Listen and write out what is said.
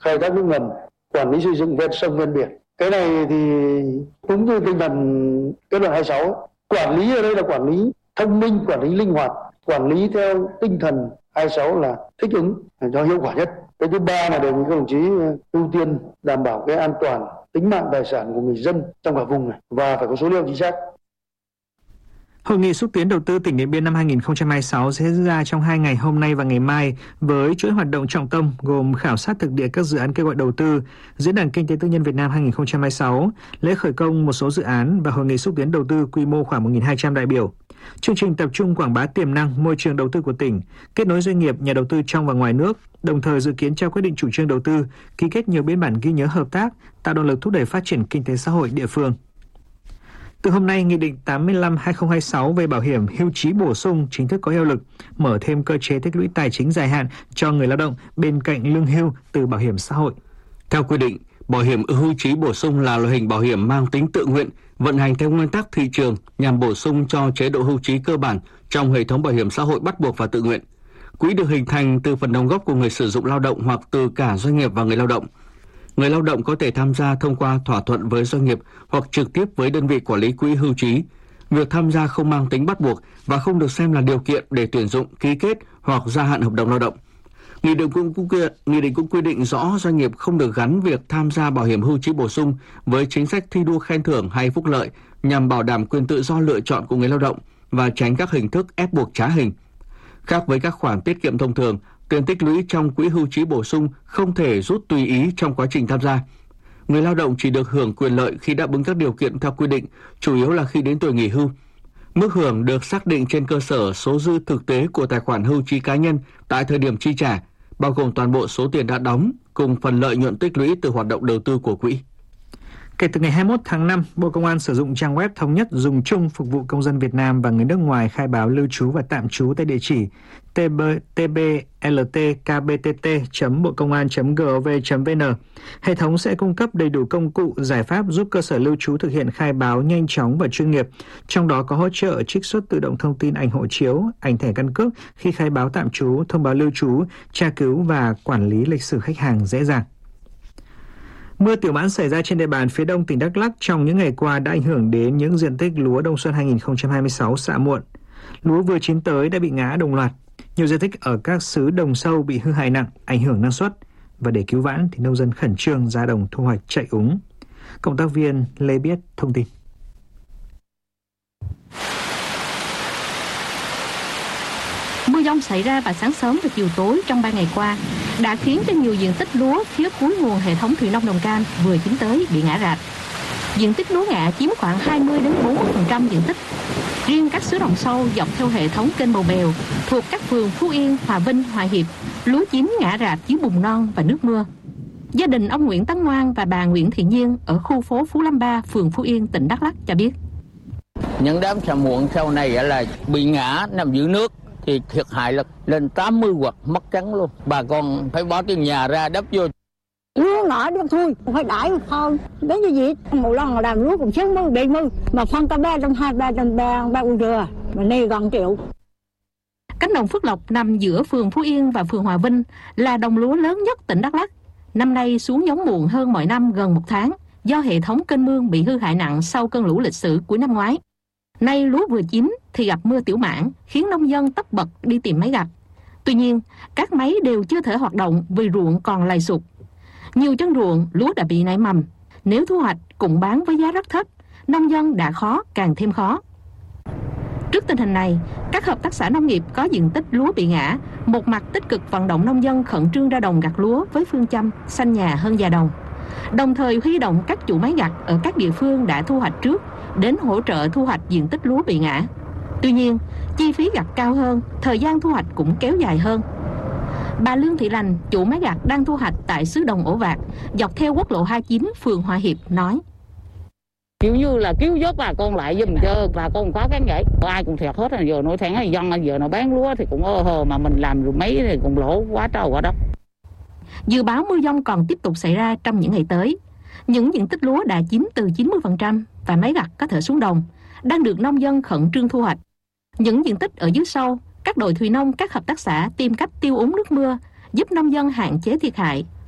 khai thác nước ngầm, quản lý xây dựng ven sông ven biển. Cái này thì đúng như tinh thần kết luận 26, quản lý ở đây là quản lý thông minh, quản lý linh hoạt, quản lý theo tinh thần 26 là thích ứng cho hiệu quả nhất. Cái thứ ba là đề nghị các đồng chí ưu tiên đảm bảo cái an toàn tính mạng tài sản của người dân trong cả vùng này và phải có số liệu chính xác. Hội nghị xúc tiến đầu tư tỉnh Điện Biên năm 2026 sẽ diễn ra trong 2 ngày hôm nay và ngày mai với chuỗi hoạt động trọng tâm gồm khảo sát thực địa các dự án kêu gọi đầu tư, Diễn đàn Kinh tế Tư nhân Việt Nam 2026, lễ khởi công một số dự án và hội nghị xúc tiến đầu tư quy mô khoảng 1.200 đại biểu. Chương trình tập trung quảng bá tiềm năng môi trường đầu tư của tỉnh, kết nối doanh nghiệp, nhà đầu tư trong và ngoài nước, đồng thời dự kiến trao quyết định chủ trương đầu tư, ký kết nhiều biên bản ghi nhớ hợp tác, tạo động lực thúc đẩy phát triển kinh tế xã hội địa phương. Từ hôm nay, Nghị định 85/2026 về bảo hiểm hưu trí bổ sung chính thức có hiệu lực, mở thêm cơ chế tích lũy tài chính dài hạn cho người lao động bên cạnh lương hưu từ bảo hiểm xã hội. Theo quy định, bảo hiểm hưu trí bổ sung là loại hình bảo hiểm mang tính tự nguyện, vận hành theo nguyên tắc thị trường nhằm bổ sung cho chế độ hưu trí cơ bản trong hệ thống bảo hiểm xã hội bắt buộc và tự nguyện. Quỹ được hình thành từ phần đóng góp của người sử dụng lao động hoặc từ cả doanh nghiệp và người lao động. Người lao động có thể tham gia thông qua thỏa thuận với doanh nghiệp hoặc trực tiếp với đơn vị quản lý quỹ hưu trí. Việc tham gia không mang tính bắt buộc và không được xem là điều kiện để tuyển dụng, ký kết hoặc gia hạn hợp đồng lao động. Nghị định cũng quy định rõ doanh nghiệp không được gắn việc tham gia bảo hiểm hưu trí bổ sung với chính sách thi đua khen thưởng hay phúc lợi nhằm bảo đảm quyền tự do lựa chọn của người lao động và tránh các hình thức ép buộc trá hình. Khác với các khoản tiết kiệm thông thường, tiền tích lũy trong quỹ hưu trí bổ sung không thể rút tùy ý trong quá trình tham gia. Người lao động chỉ được hưởng quyền lợi khi đáp ứng các điều kiện theo quy định, chủ yếu là khi đến tuổi nghỉ hưu. Mức hưởng được xác định trên cơ sở số dư thực tế của tài khoản hưu trí cá nhân tại thời điểm chi trả, bao gồm toàn bộ số tiền đã đóng cùng phần lợi nhuận tích lũy từ hoạt động đầu tư của quỹ. Kể từ ngày 21 tháng 5, Bộ Công an sử dụng trang web thống nhất dùng chung phục vụ công dân Việt Nam và người nước ngoài khai báo lưu trú và tạm trú tại địa chỉ tbltkbtt.bocongan.gov.vn. Hệ thống sẽ cung cấp đầy đủ công cụ, giải pháp giúp cơ sở lưu trú thực hiện khai báo nhanh chóng và chuyên nghiệp, trong đó có hỗ trợ trích xuất tự động thông tin ảnh hộ chiếu, ảnh thẻ căn cước khi khai báo tạm trú, thông báo lưu trú, tra cứu và quản lý lịch sử khách hàng dễ dàng. Mưa tiểu mãn xảy ra trên địa bàn phía đông tỉnh Đắk Lắk trong những ngày qua đã ảnh hưởng đến những diện tích lúa đông xuân 2026 xạ muộn. Lúa vừa chín tới đã bị ngã đồng loạt. Nhiều diện tích ở các xứ đồng sâu bị hư hại nặng, ảnh hưởng năng suất. Và để cứu vãn thì nông dân khẩn trương ra đồng thu hoạch chạy úng. Cộng tác viên Lê Biết thông tin. Mưa dông xảy ra vào sáng sớm và chiều tối trong 3 ngày qua đã khiến cho nhiều diện tích lúa phía cuối nguồn hệ thống thủy nông Đồng Cam vừa chín tới bị ngã rạp. Diện tích lúa ngã chiếm khoảng 20-40% diện tích. Riêng các xứ đồng sâu dọc theo hệ thống kênh Bầu Bèo thuộc các phường Phú Yên, Hòa Vinh, Hòa Hiệp, lúa chín ngã rạp dưới bùn non và nước mưa. Gia đình ông Nguyễn Tấn Ngoan và bà Nguyễn Thị Nhiên ở khu phố Phú Lâm 3, phường Phú Yên, tỉnh Đắk Lắk cho biết. Những đám xạ muộn sau này là bị ngã nằm dưới nước thì thiệt hại là lên 80 hoặc mất trắng luôn. Bà con phải bỏ tiền nhà ra đắp vô. Lúa ngã được thôi, phải đãi thôi. Đến như vậy, một lần là làm lúa cũng sống mưa, đầy mưa. Mà phân ta 320 dừa, mà nay gần triệu. Cánh đồng Phước Lộc nằm giữa phường Phú Yên và phường Hòa Vinh là đồng lúa lớn nhất tỉnh Đắk Lắk. Năm nay xuống giống muộn hơn mọi năm gần 1 tháng do hệ thống kênh mương bị hư hại nặng sau cơn lũ lịch sử cuối năm ngoái. Nay lúa vừa chín thì gặp mưa tiểu mãn, khiến nông dân tất bật đi tìm máy gặt. Tuy nhiên, các máy đều chưa thể hoạt động vì ruộng còn lầy sụt. Nhiều chân ruộng lúa đã bị nảy mầm. Nếu thu hoạch cũng bán với giá rất thấp, nông dân đã khó càng thêm khó. Trước tình hình này, các hợp tác xã nông nghiệp có diện tích lúa bị ngã, một mặt tích cực vận động nông dân khẩn trương ra đồng gặt lúa với phương châm xanh nhà hơn già đồng. Đồng thời huy động các chủ máy gặt ở các địa phương đã thu hoạch trước đến hỗ trợ thu hoạch diện tích lúa bị ngã. Tuy nhiên, chi phí gặt cao hơn, thời gian thu hoạch cũng kéo dài hơn. Bà Lương Thị Lành, chủ máy gặt đang thu hoạch tại xứ Đồng Ổ Vạc, dọc theo quốc lộ 29, phường Hòa Hiệp, nói. Kiểu như là cứu vớt bà con lại giùm cho bà con khó khăn vậy. Ai cũng thiệt hết, giờ nổi tháng dân giờ nó bán lúa thì cũng hờ mà mình làm rồi mấy thì cũng lỗ quá trâu quá đất. Dự báo mưa dông còn tiếp tục xảy ra trong những ngày tới. Những diện tích lúa đã chín từ 90% và máy gặt có thể xuống đồng, đang được nông dân khẩn trương thu hoạch. Những diện tích ở dưới sâu, các đội thủy nông, các hợp tác xã tìm cách tiêu úng nước mưa, giúp nông dân hạn chế thiệt hại,